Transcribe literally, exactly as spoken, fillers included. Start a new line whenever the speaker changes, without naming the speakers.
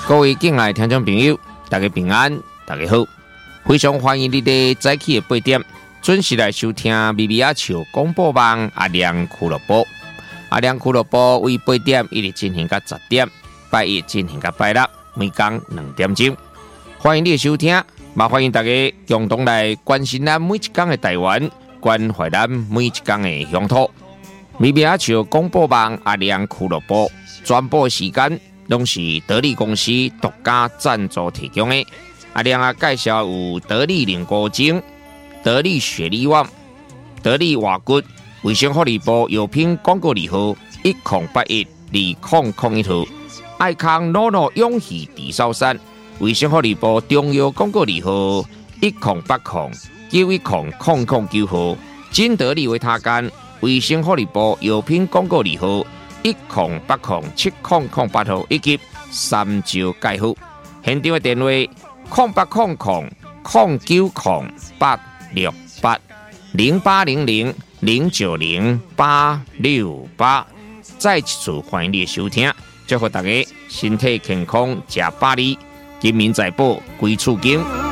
各位敬爱的听众朋友，大家平安，大家好，非常欢迎你在早起的八点准时来收听咪咪阿笑广播网阿亮俱乐部。阿亮俱乐部为八点一直进行到十点，拜一进行到拜六，每天两点钟。欢迎你的收听，也欢迎大家共同来关心咱每一天的台湾，关怀咱每一天的乡土。咪咪阿笑广播网阿亮俱乐部转播时间拢是得力公司独家赞助提供的。阿亮啊，介绍有得力凝固精、得力雪力旺、得力瓦骨、卫生福利部药品广告字号一零八一二零零一号，爱康诺诺永续地sau山，卫生福利部中药广告字号一零八零九一零零零九号，金得力维他干，卫生福利部药品广告字号一零八零七零零八号，以及三九介护。现场的电话零八零零零九零八六八零八零零零九零八六八。再一次欢迎你的收听，祝福大家身体健康，吃百里，金民财宝归厝经。